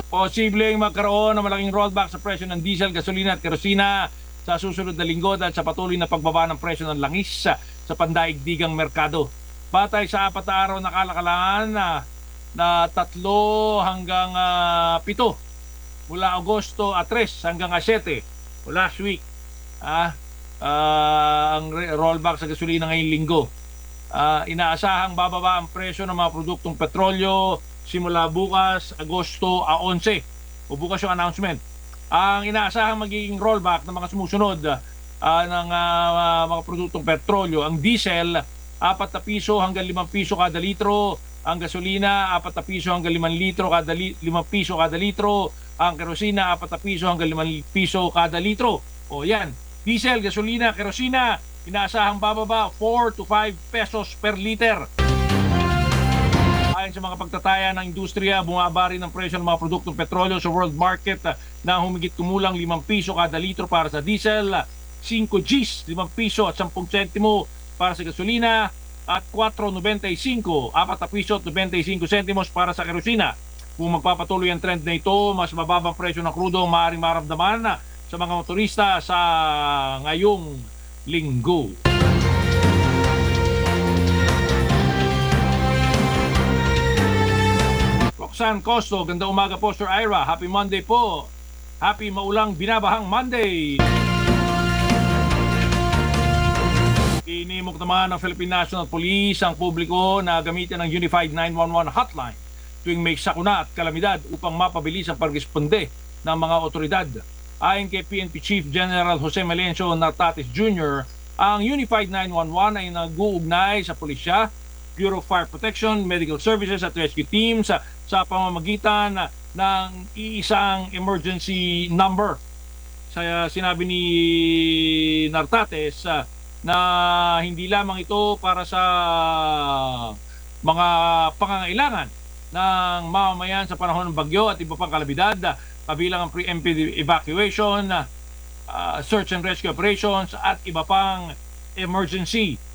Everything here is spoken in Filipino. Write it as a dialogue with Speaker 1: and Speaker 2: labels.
Speaker 1: Posibleng magkaroon ng malaking rollback sa presyo ng diesel, gasolina at kerosina sa susunod na linggo dahil sa patuloy na pagbaba ng presyo ng langis sa pandaigdigang merkado. Batay sa 4 na araw na kalakalan na 3 hanggang 7 mula Agosto 3 hanggang 7 last week, ang rollback sa gasolina ngayong linggo. Inaasahang bababa ang presyo ng mga produktong petrolyo simula bukas, Agosto 11. O bukas yung announcement. Ang inaasahang magiging rollback ng mga sumusunod ng mga produktong petrolyo, ang diesel, 4 na piso hanggang 5 piso kada litro. Ang gasolina, 4 na piso hanggang 5 litro kada 5 piso kada litro. Ang kerosina, 4 na piso hanggang 5 piso kada litro. O yan, diesel, gasolina, kerosina, inaasahang bababa 4 to 5 pesos per liter. Ayon sa mga pagtataya ng industriya, bumaba rin ang presyo ng mga produktong petrolyo sa world market na humigit kumulang 5 piso kada litro para sa diesel, 5 Gs, 5 piso at 10 sentimo para sa gasolina, at 4.95, 4 piso at 95 sentimos para sa kerosina. Kung magpapatuloy ang trend na ito, mas mababang presyo ng krudo ang maaaring maramdaman sa mga motorista sa ngayong linggo. Roxanne Costo, ganda umaga po Sir Ira. Happy Monday po. Happy maulang binabahang Monday. Inimok naman ng Philippine National Police ang publiko na gamitin ang Unified 911 hotline tuwing may sakuna at kalamidad upang mapabilis ang pagresponde ng mga otoridad. Ayon kay PNP Chief General Jose Melencio Nartates Jr., ang Unified 911 ay nag-uugnay sa pulisya, Bureau of Fire Protection, Medical Services at Rescue Teams sa pamamagitan ng iisang emergency number. Sinabi ni Nartates na hindi lamang ito para sa mga pangangailangan ng mamamayan sa panahon ng bagyo at iba pang kalamidad, kabilang ang preemptive evacuation, search and rescue operations at iba pang emergency